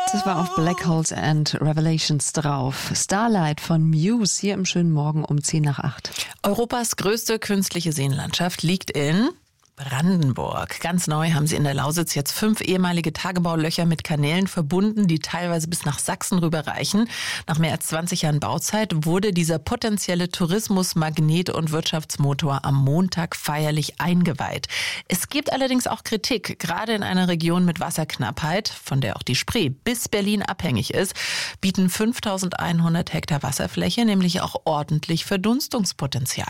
Das war auf Black Holes and Revelations drauf. Starlight von Muse hier im schönen Morgen um 7:10. Europas größte künstliche Seenlandschaft liegt in Brandenburg. Ganz neu haben sie in der Lausitz jetzt 5 ehemalige Tagebaulöcher mit Kanälen verbunden, die teilweise bis nach Sachsen rüberreichen. Nach mehr als 20 Jahren Bauzeit wurde dieser potenzielle Tourismusmagnet und Wirtschaftsmotor am Montag feierlich eingeweiht. Es gibt allerdings auch Kritik, gerade in einer Region mit Wasserknappheit, von der auch die Spree bis Berlin abhängig ist, bieten 5.100 Hektar Wasserfläche nämlich auch ordentlich Verdunstungspotenzial.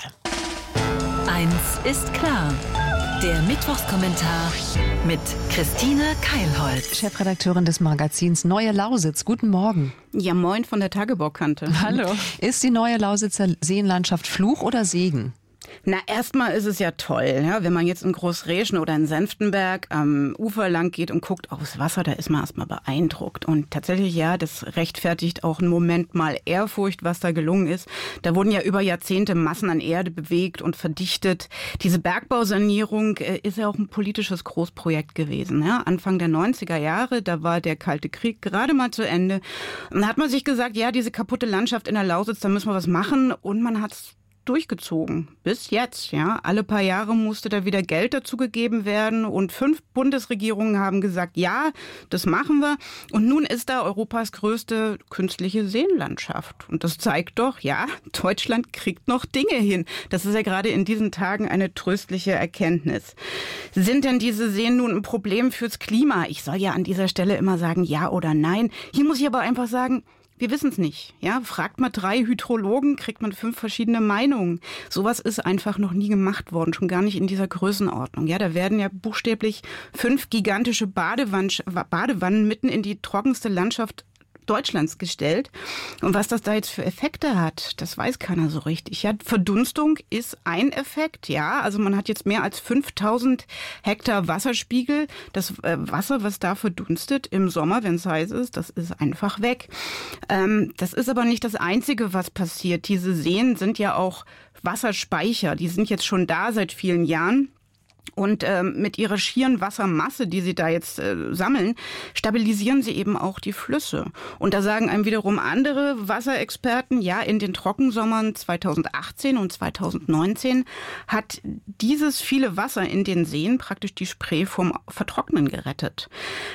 Eins ist klar. Der Mittwochskommentar mit Christine Keilholz, Chefredakteurin des Magazins Neue Lausitz. Guten Morgen. Ja, moin von der Tagebaukante. Hallo. Ist die neue Lausitzer Seenlandschaft Fluch oder Segen? Na, erstmal ist es ja toll, ja, wenn man jetzt in Großräschen oder in Senftenberg am Ufer lang geht und guckt aufs Wasser, da ist man erstmal beeindruckt. Und tatsächlich, ja, das rechtfertigt auch einen Moment mal Ehrfurcht, was da gelungen ist. Da wurden ja über Jahrzehnte Massen an Erde bewegt und verdichtet. Diese Bergbausanierung ist ja auch ein politisches Großprojekt gewesen. Ja. Anfang der 90er Jahre, da war der Kalte Krieg gerade mal zu Ende. Und da hat man sich gesagt, ja, diese kaputte Landschaft in der Lausitz, da müssen wir was machen. Und man hat's durchgezogen. Bis jetzt, ja. Alle paar Jahre musste da wieder Geld dazugegeben werden und 5 Bundesregierungen haben gesagt, ja, das machen wir. Und nun ist da Europas größte künstliche Seenlandschaft. Und das zeigt doch, ja, Deutschland kriegt noch Dinge hin. Das ist ja gerade in diesen Tagen eine tröstliche Erkenntnis. Sind denn diese Seen nun ein Problem fürs Klima? Ich soll ja an dieser Stelle immer sagen, ja oder nein. Hier muss ich aber einfach sagen, wir wissen es nicht. Ja, fragt man 3 Hydrologen, kriegt man 5 verschiedene Meinungen. Sowas ist einfach noch nie gemacht worden, schon gar nicht in dieser Größenordnung. Ja, da werden ja buchstäblich 5 gigantische Badewannen mitten in die trockenste Landschaft Deutschlands gestellt. Und was das da jetzt für Effekte hat, das weiß keiner so richtig. Ja, Verdunstung ist ein Effekt, ja. Also man hat jetzt mehr als 5.000 Hektar Wasserspiegel. Das Wasser, was da verdunstet im Sommer, wenn es heiß ist, das ist einfach weg. Das ist aber nicht das Einzige, was passiert. Diese Seen sind ja auch Wasserspeicher. Die sind jetzt schon da seit vielen Jahren. Und mit ihrer schieren Wassermasse, die sie da jetzt sammeln, stabilisieren sie eben auch die Flüsse. Und da sagen einem wiederum andere Wasserexperten, ja, in den Trockensommern 2018 und 2019 hat dieses viele Wasser in den Seen praktisch die Spree vom Vertrocknen gerettet.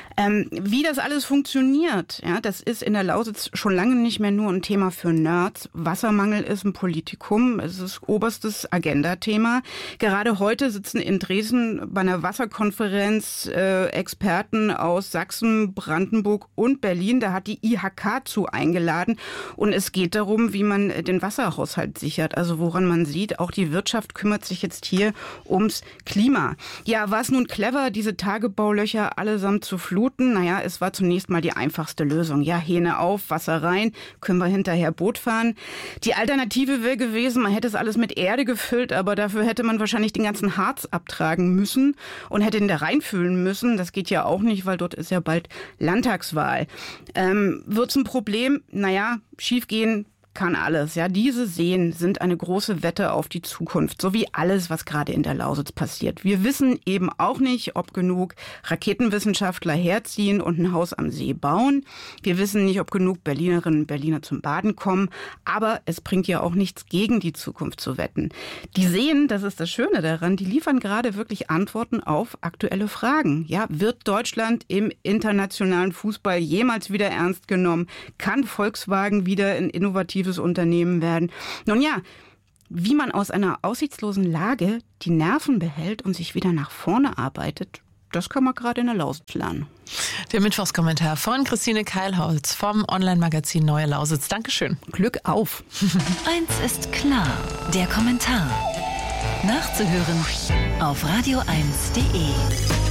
Wie das alles funktioniert, ja, das ist in der Lausitz schon lange nicht mehr nur ein Thema für Nerds. Wassermangel ist ein Politikum, es ist oberstes Agendathema. Gerade heute sitzen in Dresden bei einer Wasserkonferenz Experten aus Sachsen, Brandenburg und Berlin. Da hat die IHK zu eingeladen. Und es geht darum, wie man den Wasserhaushalt sichert. Also woran man sieht, auch die Wirtschaft kümmert sich jetzt hier ums Klima. Ja, war es nun clever, diese Tagebaulöcher allesamt zu fluten? Naja, es war zunächst mal die einfachste Lösung. Ja, Hähne auf, Wasser rein, können wir hinterher Boot fahren. Die Alternative wäre gewesen, man hätte es alles mit Erde gefüllt, aber dafür hätte man wahrscheinlich den ganzen Harz abtragen müssen und hätte ihn da reinfüllen müssen. Das geht ja auch nicht, weil dort ist ja bald Landtagswahl. Wird's ein Problem? Naja, schiefgehen kann alles. Ja, diese Seen sind eine große Wette auf die Zukunft, so wie alles, was gerade in der Lausitz passiert. Wir wissen eben auch nicht, ob genug Raketenwissenschaftler herziehen und ein Haus am See bauen. Wir wissen nicht, ob genug Berlinerinnen und Berliner zum Baden kommen. Aber es bringt ja auch nichts, gegen die Zukunft zu wetten. Die Seen, das ist das Schöne daran, die liefern gerade wirklich Antworten auf aktuelle Fragen. Ja, wird Deutschland im internationalen Fußball jemals wieder ernst genommen? Kann Volkswagen wieder ein innovatives Unternehmen werden? Nun ja, wie man aus einer aussichtslosen Lage die Nerven behält und sich wieder nach vorne arbeitet, das kann man gerade in der Lausitz lernen. Der Mittwochskommentar von Christine Keilholz vom Online-Magazin Neue Lausitz. Dankeschön. Glück auf. Eins ist klar, der Kommentar. Nachzuhören auf radio1.de.